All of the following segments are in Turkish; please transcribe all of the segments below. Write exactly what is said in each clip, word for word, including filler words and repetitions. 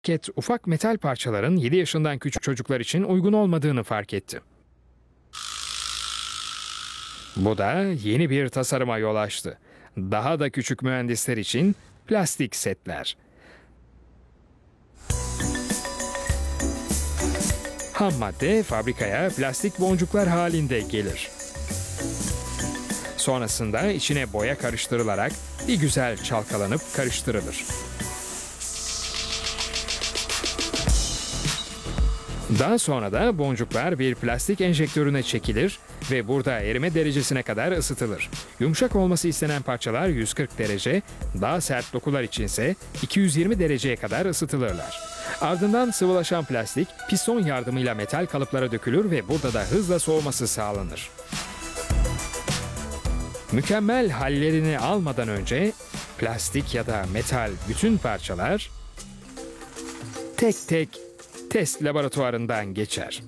Ket ufak metal parçaların yedi yaşından küçük çocuklar için uygun olmadığını fark etti. Bu da yeni bir tasarıma yol açtı. Daha da küçük mühendisler için plastik setler. Ham madde fabrikaya plastik boncuklar halinde gelir. Sonrasında içine boya karıştırılarak bir güzel çalkalanıp karıştırılır. Daha sonra da boncuklar bir plastik enjektörüne çekilir ve burada erime derecesine kadar ısıtılır. Yumuşak olması istenen parçalar yüz kırk derece, daha sert dokular içinse iki yüz yirmi dereceye kadar ısıtılırlar. Ardından sıvılaşan plastik piston yardımıyla metal kalıplara dökülür ve burada da hızla soğuması sağlanır. Mükemmel hallerini almadan önce plastik ya da metal bütün parçalar tek tek test laboratuvarından geçer.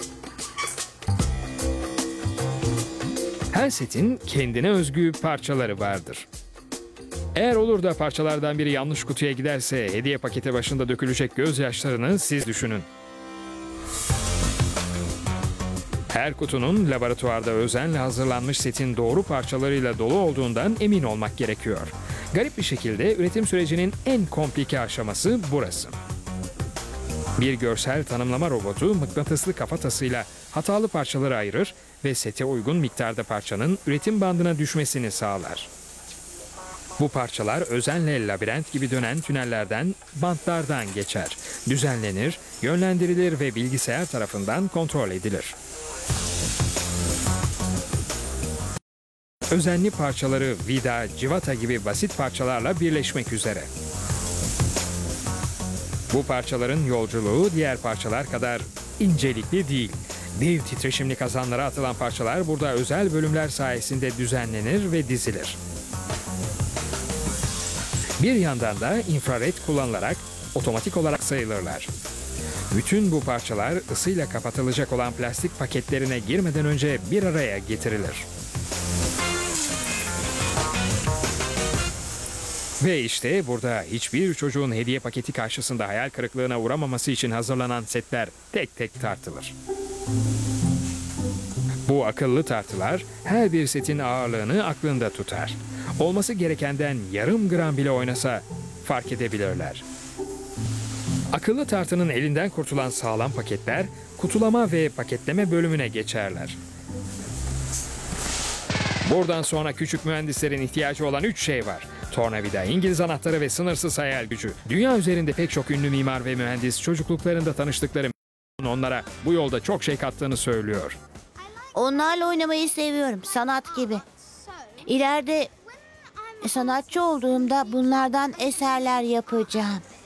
Her setin kendine özgü parçaları vardır. Eğer olur da parçalardan biri yanlış kutuya giderse hediye paketi başında dökülecek gözyaşlarını siz düşünün. Her kutunun laboratuvarda özenle hazırlanmış setin doğru parçalarıyla dolu olduğundan emin olmak gerekiyor. Garip bir şekilde üretim sürecinin en komplike aşaması burası. Bir görsel tanımlama robotu mıknatıslı kafatasıyla hatalı parçaları ayırır ve sete uygun miktarda parçanın üretim bandına düşmesini sağlar. Bu parçalar özenle labirent gibi dönen tünellerden, bantlardan geçer, düzenlenir, yönlendirilir ve bilgisayar tarafından kontrol edilir. Özenli parçaları vida, civata gibi basit parçalarla birleşmek üzere. Bu parçaların yolculuğu diğer parçalar kadar incelikli değil. Dev titreşimli kazanlara atılan parçalar burada özel bölümler sayesinde düzenlenir ve dizilir. Bir yandan da infrared kullanılarak otomatik olarak sayılırlar. Bütün bu parçalar ısıyla kapatılacak olan plastik paketlerine girmeden önce bir araya getirilir. Ve işte burada hiçbir çocuğun hediye paketi karşısında hayal kırıklığına uğramaması için hazırlanan setler tek tek tartılır. Bu akıllı tartılar her bir setin ağırlığını aklında tutar. Olması gerekenden yarım gram bile oynasa fark edebilirler. Akıllı tartının elinden kurtulan sağlam paketler kutulama ve paketleme bölümüne geçerler. Buradan sonra küçük mühendislerin ihtiyacı olan üç şey var. Tornavida, İngiliz anahtarı ve sınırsız hayal gücü. Dünya üzerinde pek çok ünlü mimar ve mühendis çocukluklarında tanıştıkları onlara bu yolda çok şey kattığını söylüyor. Onlarla oynamayı seviyorum. Sanat gibi. İleride sanatçı olduğumda bunlardan eserler yapacağım.